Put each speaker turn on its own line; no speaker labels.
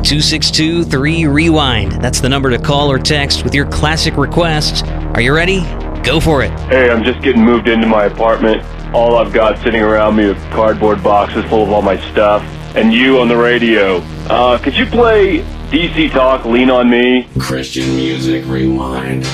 262-3REWIND. That's the number to call or text with your classic requests. Are you ready? Go for it.
Hey, I'm just getting moved into my apartment. All I've got sitting around me are cardboard boxes full of all my stuff. And you on the radio. Could you play DC Talk, Lean on Me?
Christian Music Rewind.